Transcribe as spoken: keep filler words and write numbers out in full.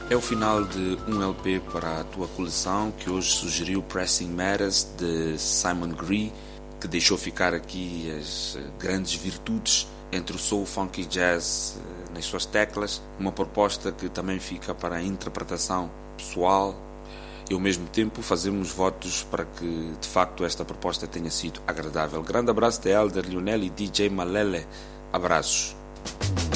É o final de um L P para a tua coleção que hoje sugeriu Pressing Matters de Simon Gree, que deixou ficar aqui as grandes virtudes entre o soul, funk e jazz nas suas teclas, uma proposta que também fica para a interpretação pessoal e ao mesmo tempo fazemos votos para que de facto esta proposta tenha sido agradável. Grande abraço de Elder Lionel e D J Malele. Abraços.